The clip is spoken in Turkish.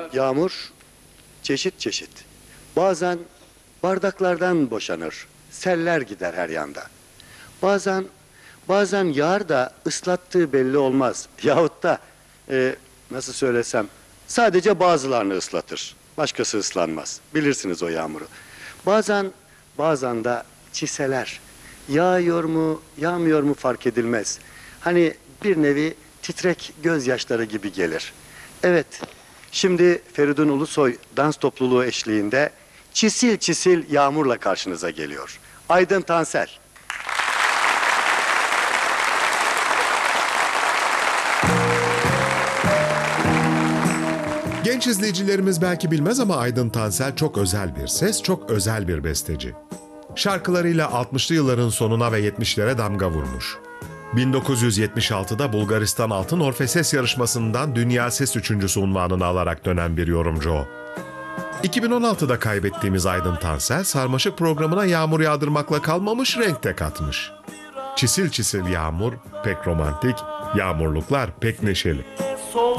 Yağmur çeşit çeşit. Bazen bardaklardan boşanır. Seller gider her yanda. Bazen yağar da ıslattığı belli olmaz. Yahut da nasıl söylesem sadece bazılarını ıslatır. Başkası ıslanmaz. Bilirsiniz o yağmuru. Bazen de çiseler. Yağıyor mu, yağmıyor mu fark edilmez. Hani bir nevi titrek gözyaşları gibi gelir. Evet, şimdi Feridun Ulusoy dans topluluğu eşliğinde Çisil Çisil Yağmur'la karşınıza geliyor. Aydın Tansel. Genç izleyicilerimiz belki bilmez ama Aydın Tansel çok özel bir ses, çok özel bir besteci. Şarkılarıyla 60'lı yılların sonuna ve 70'lere damga vurmuş. 1976'da Bulgaristan Altın Orfeses yarışmasından Dünya Ses Üçüncüsü unvanını alarak dönen bir yorumcu o. 2016'da kaybettiğimiz Aydın Tansel, Sarmaşık programına yağmur yağdırmakla kalmamış, renk de katmış. Çisil çisil yağmur pek romantik, yağmurluklar pek neşeli.